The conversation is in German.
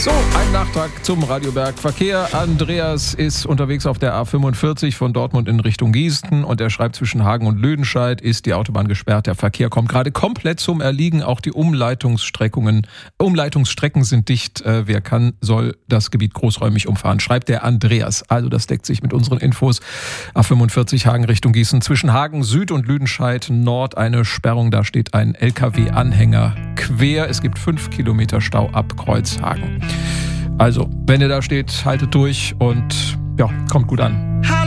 So, ein Nachtrag zum Radioberg Verkehr. Andreas ist unterwegs auf der A45 von Dortmund in Richtung Gießen und er schreibt, zwischen Hagen und Lüdenscheid ist die Autobahn gesperrt. Der Verkehr kommt gerade komplett zum Erliegen. Auch die Umleitungsstrecken sind dicht. Wer kann, soll das Gebiet großräumig umfahren, schreibt der Andreas. Also das deckt sich mit unseren Infos. A45 Hagen Richtung Gießen. Zwischen Hagen Süd und Lüdenscheid Nord eine Sperrung. Da steht ein LKW-Anhänger quer. Es gibt 5 Kilometer Stau ab Kreuzhagen. Also, wenn ihr da steht, haltet durch und ja, kommt gut an.